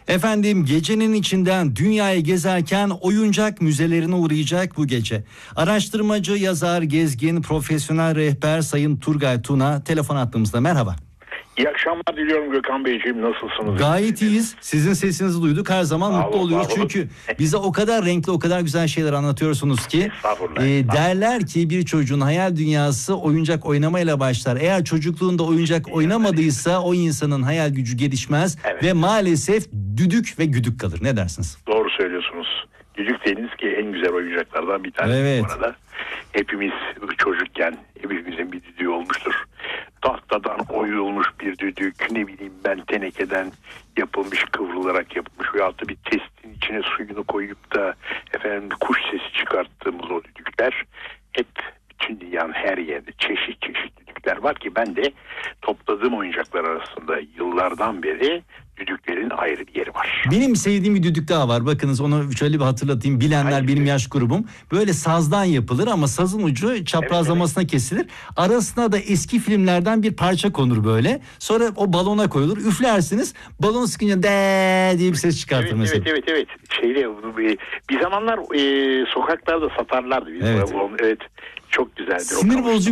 Efendim, gecenin içinden dünyayı gezerken oyuncak müzelerine uğrayacak bu gece. Araştırmacı, yazar, gezgin, profesyonel rehber Sayın Turgay Tuna telefon attığımızda. Merhaba. İyi akşamlar diliyorum Gökhan Beyciğim, nasılsınız? Gayet iyiyiz. Sizin sesinizi duyduk. Her zaman Sağ mutlu olun, oluyoruz. sağ olun. Çünkü bize o kadar renkli, o kadar güzel şeyler anlatıyorsunuz ki. Estağfurullah. Derler ki bir çocuğun hayal dünyası oyuncak oynamayla başlar. Eğer çocukluğunda oyuncak oynamadıysa o insanın hayal gücü gelişmez. Evet. Ve maalesef düdük ve güdük kalır. Ne dersiniz? Doğru söylüyorsunuz. Düdük deniz ki en güzel oyuncaklardan bir tanesi. Evet. Bu arada. Hepimiz çocukken hepimizin bir düdüğü olmuştur. Tahtadan oyulmuş bir düdük, ne bileyim ben, tenekeden yapılmış, kıvrılarak yapılmış veyahut da bir testin içine suyunu koyup da efendim kuş sesi çıkarttığımız o düdükler hep bütün dünyanın her yerinde çeşit çeşit düdükler var ki ben de topladığım oyuncaklar arasında yıllardan beri düdüklerin ayrı bir yeri var. Benim sevdiğim bir düdük daha var. Bakınız, onu şöyle bir hatırlatayım. Bilenler, Hangisi? benim yaş grubum. Böyle sazdan yapılır ama sazın ucu çaprazlamasına kesilir. Arasına da eski filmlerden bir parça konur böyle. Sonra o balona koyulur. Üflersiniz. Balon sıkınca de diye bir ses çıkartır mesela. Evet. Bir zamanlar sokaklarda satarlardı. Evet. Evet. Çok güzeldi. Sinir bozucu